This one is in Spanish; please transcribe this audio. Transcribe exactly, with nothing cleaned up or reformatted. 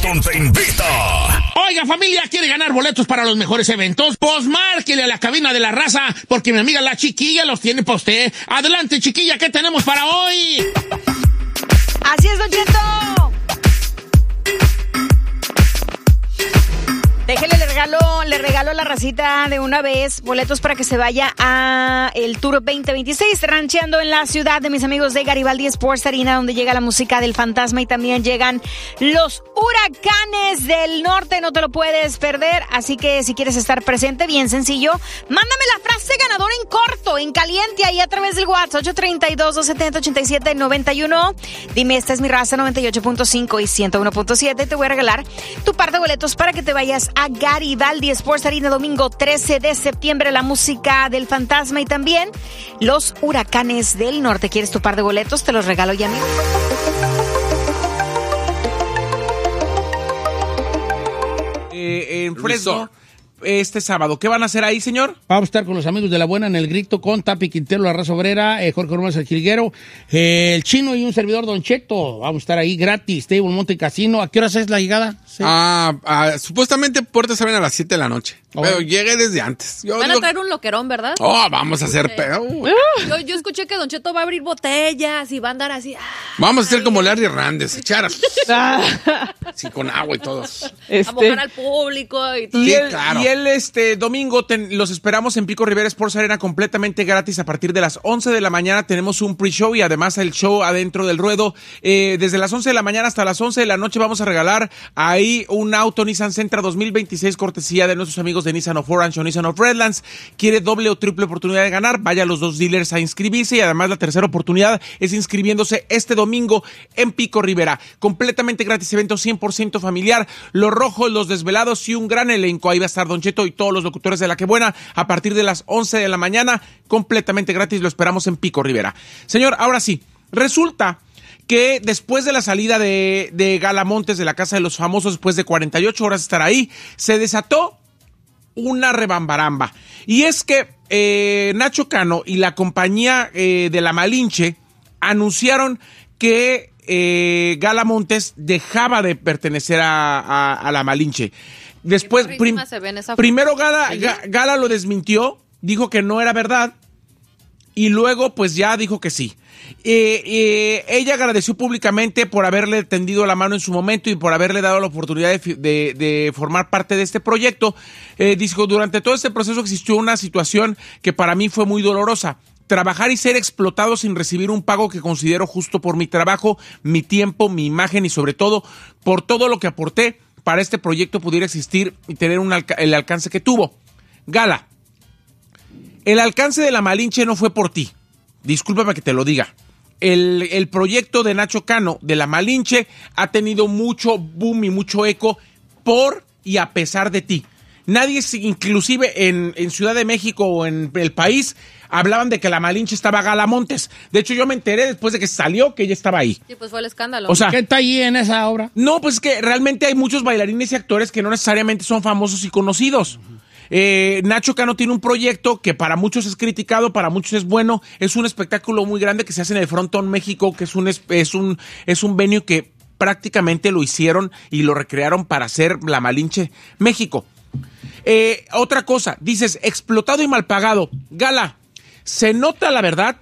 Houston te invita. Oiga, familia, ¿quiere ganar boletos para los mejores eventos? Pues márquele a la cabina de la raza, porque mi amiga la chiquilla los tiene para usted. Adelante, chiquilla, ¿qué tenemos para hoy? Así es, Don Cheto. Déjele, le regalo, le regalo a la racita de una vez boletos para que se vaya a el Tour veinte veintiséis, rancheando en la ciudad de mis amigos de Garibaldi Sports Arena, donde llega la música del fantasma y también llegan los huracanes del norte. No te lo puedes perder, así que si quieres estar presente, bien sencillo, mándame la frase ganadora en corto, en caliente, ahí a través del WhatsApp ocho tres dos, dos siete cero, ocho siete nueve uno. Dime, esta es mi raza noventa y ocho punto cinco y ciento uno punto siete. Te voy a regalar tu par de boletos para que te vayas a Garibaldi Sports Arena domingo trece de septiembre, la música del fantasma y también los huracanes del norte. ¿Quieres tu par de boletos? Te los regalo ya mismo. Eh, en Fresno, este sábado, ¿qué van a hacer ahí, señor? Vamos a estar con los amigos de La Buena en el Grito con Tapi Quintero, la raza obrera, eh, Jorge Román el Jilguero, eh, el Chino y un servidor, Don Cheto. Vamos a estar ahí gratis, Table Monte Casino. ¿A qué horas es la llegada? Sí. Ah, ah, supuestamente puertas abren a las siete de la noche. Oh. Pero llegué desde antes. Yo Van digo... a traer un loquerón, ¿verdad? Oh, vamos a hacer... Sí. Pe... Uh. Yo, yo escuché que Don Cheto va a abrir botellas y va a andar así... Vamos a hacer como Larry Hernández, echar sí, con agua y todo. Este... A mojar al público y todo. Y, sí, el, claro. y el este domingo ten, los esperamos en Pico Rivera Sports Arena completamente gratis a partir de las once de la mañana. Tenemos un pre-show y además el show adentro del ruedo. Eh, desde las once de la mañana hasta las once de la noche vamos a regalar ahí un auto Nissan Sentra dos mil veintiséis cortesía de nuestros amigos de Nissan of Orange o Nissan of Redlands. ¿Quiere doble o triple oportunidad de ganar? Vaya a los dos dealers a inscribirse y además la tercera oportunidad es inscribiéndose este domingo en Pico Rivera. Completamente gratis, evento cien por ciento familiar. Los rojos, los desvelados y un gran elenco. Ahí va a estar Don Cheto y todos los locutores de La Que Buena a partir de las once de la mañana. Completamente gratis, lo esperamos en Pico Rivera. Señor, ahora sí, resulta que después de la salida de, de Gala Montes de la Casa de los Famosos, después de cuarenta y ocho horas de estar ahí, se desató una rebambaramba. Y es que eh, Nacho Cano y la compañía eh, de La Malinche anunciaron que eh, Gala Montes dejaba de pertenecer a, a, a La Malinche. Después, prim, primero Gala, Gala lo desmintió, dijo que no era verdad y luego pues ya dijo que sí. Eh, eh, ella agradeció públicamente por haberle tendido la mano en su momento y por haberle dado la oportunidad de, de, de formar parte de este proyecto. Eh, dijo, durante todo este proceso existió una situación que para mí fue muy dolorosa. Trabajar y ser explotado sin recibir un pago que considero justo por mi trabajo, mi tiempo, mi imagen y sobre todo por todo lo que aporté para este proyecto pudiera existir y tener un alca- el alcance que tuvo. Gala, el alcance de La Malinche no fue por ti. Discúlpame que te lo diga. El, el proyecto de Nacho Cano de La Malinche ha tenido mucho boom y mucho eco por y a pesar de ti. Nadie, inclusive en, en Ciudad de México o en el país, hablaban de que La Malinche estaba Gala Montes. De hecho, yo me enteré después de que salió que ella estaba ahí. Sí, pues fue el escándalo. O sea, ¿qué está ahí en esa obra? No, pues es que realmente hay muchos bailarines y actores que no necesariamente son famosos y conocidos. Uh-huh. Eh, Nacho Cano tiene un proyecto que para muchos es criticado, para muchos es bueno. Es un espectáculo muy grande que se hace en el Frontón México, que es un, es un, es un venue que prácticamente lo hicieron y lo recrearon para hacer La Malinche México. Eh, otra cosa, dices, explotado y mal pagado. Gala, se nota la verdad